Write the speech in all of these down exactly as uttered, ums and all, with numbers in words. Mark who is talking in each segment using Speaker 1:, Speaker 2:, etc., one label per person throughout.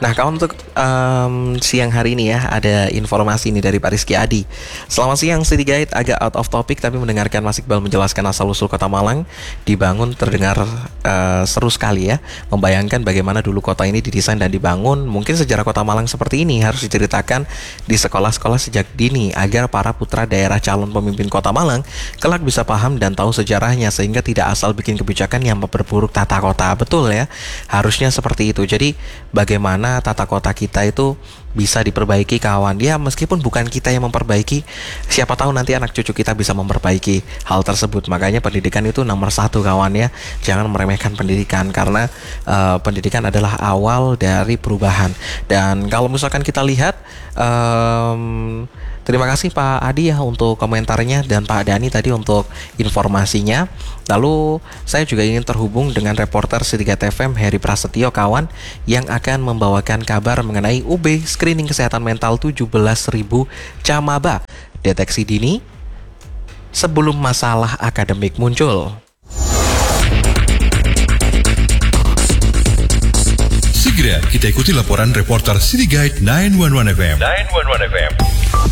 Speaker 1: Nah, kawan, untuk um, siang hari ini ya, ada informasi ini dari Pak Rizky Adi. Selamat siang, City Guide. Agak out of topic, tapi mendengarkan Mas Iqbal menjelaskan asal-usul kota Malang dibangun terdengar uh, seru sekali ya. Membayangkan bagaimana dulu kota ini didesain dan dibangun. Mungkin sejarah kota Malang seperti ini harus diceritakan di sekolah-sekolah sejak dini, agar para putra daerah calon pemimpin kota Malang kelak bisa paham dan tahu sejarahnya, sehingga tidak asal bikin kebijakan yang memperburuk tata kota. Betul ya, harusnya seperti itu. Jadi bagaimana tata kota kita itu bisa diperbaiki, kawan. Ya, meskipun bukan kita yang memperbaiki, siapa tahu nanti anak cucu kita bisa memperbaiki hal tersebut. Makanya pendidikan itu nomor satu, kawan ya. Jangan meremehkan pendidikan, karena uh, pendidikan adalah awal dari perubahan. Dan kalau misalkan kita lihat, um, terima kasih Pak Adi ya untuk komentarnya, dan Pak Dani tadi untuk informasinya. Lalu saya juga ingin terhubung dengan reporter City Guide F M Heri Prasetyo, kawan, yang akan membawakan kabar mengenai U B screening kesehatan mental tujuh belas ribu camaba, deteksi dini sebelum masalah akademik muncul.
Speaker 2: Segera kita ikuti laporan reporter City Guide sembilan satu satu F M. sembilan satu satu F M.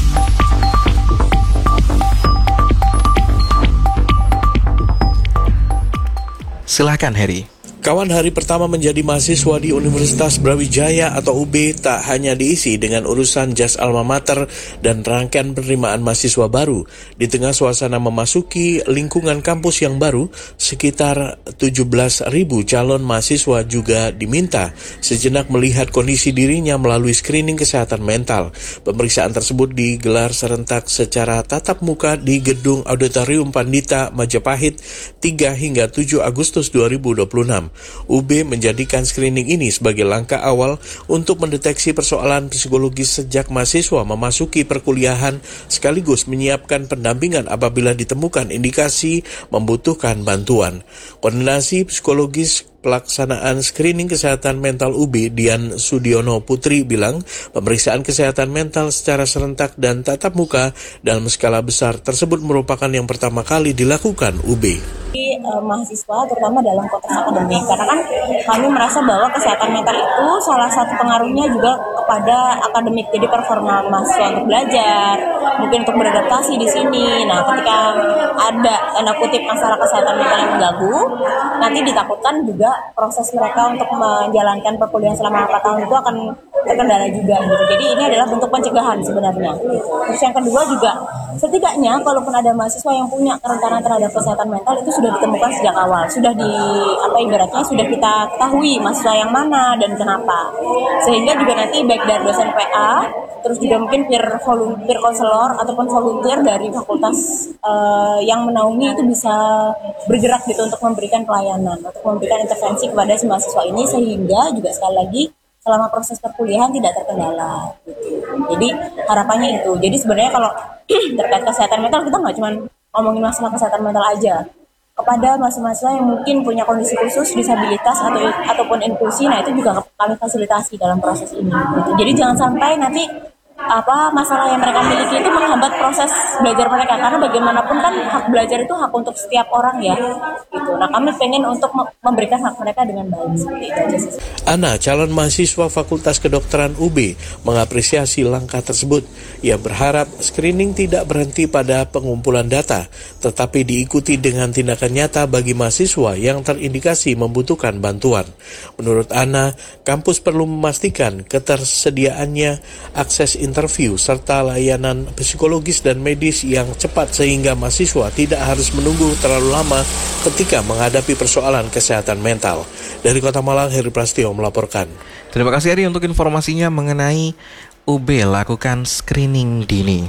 Speaker 1: Silahkan, Heri.
Speaker 3: Kawan, hari pertama menjadi mahasiswa di Universitas Brawijaya atau U B tak hanya diisi dengan urusan jas alma mater dan rangkaian penerimaan mahasiswa baru. Di tengah suasana memasuki lingkungan kampus yang baru, sekitar tujuh belas ribu calon mahasiswa juga diminta sejenak melihat kondisi dirinya melalui screening kesehatan mental. Pemeriksaan tersebut digelar serentak secara tatap muka di Gedung Auditorium Pandita Majapahit tiga hingga tujuh Agustus dua ribu dua puluh enam. U B menjadikan screening ini sebagai langkah awal untuk mendeteksi persoalan psikologis sejak mahasiswa memasuki perkuliahan, sekaligus menyiapkan pendampingan apabila ditemukan indikasi membutuhkan bantuan. Koordinasi psikologis pelaksanaan screening kesehatan mental U B, Dian Sudiono Putri, bilang pemeriksaan kesehatan mental secara serentak dan tatap muka dalam skala besar tersebut merupakan yang pertama kali dilakukan U B.
Speaker 4: Di, uh, mahasiswa terutama dalam konteks akademik, karena kan kami merasa bahwa kesehatan mental itu salah satu pengaruhnya juga kepada akademik, jadi performa mahasiswa untuk belajar, mungkin untuk beradaptasi di sini. Nah, ketika ada tanda kutip masalah kesehatan mental yang mengganggu, nanti ditakutkan juga proses mereka untuk menjalankan perkuliahan selama empat tahun itu akan terkendala juga gitu. Jadi ini adalah bentuk pencegahan sebenarnya gitu. Terus yang kedua juga, setidaknya kalaupun ada mahasiswa yang punya kerentanan terhadap kesehatan mental, itu sudah ditemukan sejak awal, sudah di apa ibaratnya sudah kita ketahui mahasiswa yang mana dan kenapa, sehingga juga nanti baik dari dosen P A, terus juga mungkin peer volunteer konselor ataupun volunteer dari fakultas uh, yang menaungi itu bisa bergerak gitu untuk memberikan pelayanan, untuk memberikan intervensi kepada si mahasiswa ini, sehingga juga sekali lagi selama proses perkuliahan tidak terkendala gitu. Jadi harapannya itu. Jadi sebenarnya kalau terkait kesehatan mental, kita nggak cuma ngomongin masalah kesehatan mental aja. Kepada mahasiswa yang mungkin punya kondisi khusus, disabilitas atau ataupun inklusi, nah itu juga kami fasilitasi dalam proses ini gitu. Jadi jangan sampai nanti apa masalah yang mereka miliki itu menghambat proses belajar mereka, karena bagaimanapun kan hak belajar itu hak untuk setiap orang ya gitu. Nah, kami pengen untuk memberikan hak mereka dengan baik seperti itu aja sih.
Speaker 3: Ana, calon mahasiswa Fakultas Kedokteran U B, mengapresiasi langkah tersebut. Ia berharap screening tidak berhenti pada pengumpulan data, tetapi diikuti dengan tindakan nyata bagi mahasiswa yang terindikasi membutuhkan bantuan. Menurut Ana, kampus perlu memastikan ketersediaannya akses interview serta layanan psikologis dan medis yang cepat, sehingga mahasiswa tidak harus menunggu terlalu lama ketika menghadapi persoalan kesehatan mental. Dari Kota Malang, Heri Prasetyo melaporkan.
Speaker 1: Terima kasih Heri untuk informasinya mengenai U B lakukan screening dini.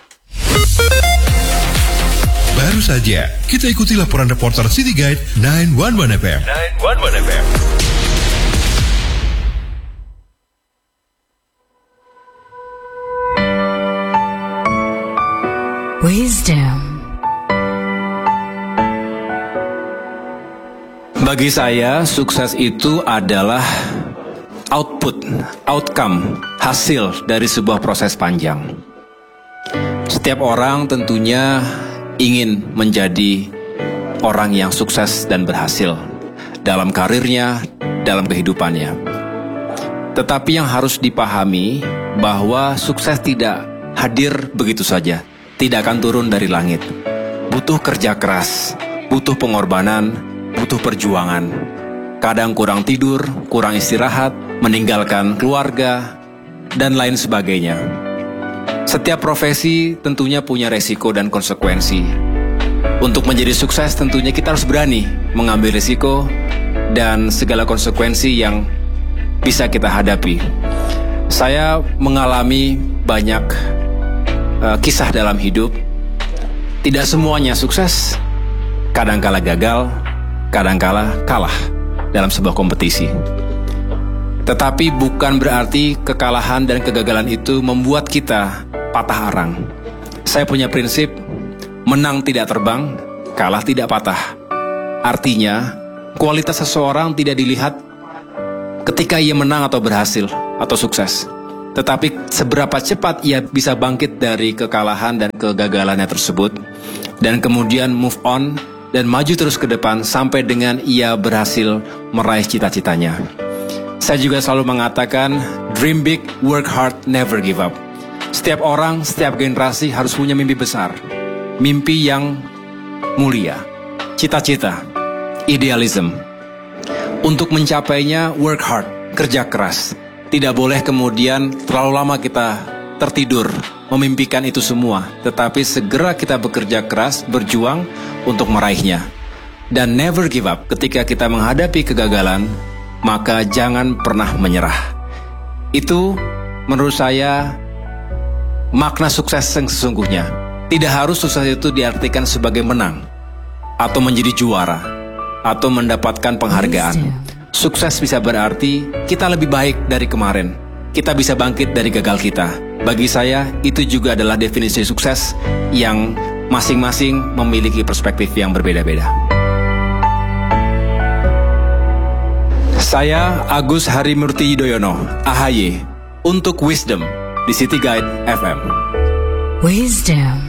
Speaker 2: Baru saja kita ikuti laporan reporter City Guide sembilan satu satu F M. sembilan satu satu F M.
Speaker 5: Wisdom.
Speaker 6: Bagi saya, sukses itu adalah output, outcome, hasil dari sebuah proses panjang. Setiap orang tentunya ingin menjadi orang yang sukses dan berhasil dalam karirnya, dalam kehidupannya. Tetapi yang harus dipahami bahwa sukses tidak hadir begitu saja, tidak akan turun dari langit. Butuh kerja keras, butuh pengorbanan, butuh perjuangan. Kadang kurang tidur, kurang istirahat, meninggalkan keluarga, dan lain sebagainya. Setiap profesi tentunya punya resiko dan konsekuensi. Untuk menjadi sukses tentunya kita harus berani mengambil resiko dan segala konsekuensi yang bisa kita hadapi. Saya mengalami banyak uh, kisah dalam hidup. Tidak semuanya sukses, kadangkala gagal, kadangkala kalah dalam sebuah kompetisi. Tetapi bukan berarti kekalahan dan kegagalan itu membuat kita patah arang. Saya punya prinsip, menang tidak terbang, kalah tidak patah. Artinya, kualitas seseorang tidak dilihat ketika ia menang atau berhasil atau sukses, tetapi seberapa cepat ia bisa bangkit dari kekalahan dan kegagalannya tersebut, dan kemudian move on dan maju terus ke depan sampai dengan ia berhasil meraih cita-citanya. Saya juga selalu mengatakan, dream big, work hard, never give up. Setiap orang, setiap generasi harus punya mimpi besar, mimpi yang mulia, cita-cita, idealism. Untuk mencapainya, work hard, kerja keras. Tidak boleh kemudian terlalu lama kita tertidur memimpikan itu semua, tetapi segera kita bekerja keras, berjuang untuk meraihnya. Dan never give up. Ketika kita menghadapi kegagalan, maka jangan pernah menyerah. Itu menurut saya makna sukses yang sesungguhnya. Tidak harus sukses itu diartikan sebagai menang, atau menjadi juara, atau mendapatkan penghargaan. Sukses bisa berarti kita lebih baik dari kemarin. Kita bisa bangkit dari gagal kita. Bagi saya, itu juga adalah definisi sukses yang masing-masing memiliki perspektif yang berbeda-beda. Saya Agus Harimurti Yudhoyono, A H Y, untuk Wisdom di City Guide F M.
Speaker 5: Wisdom.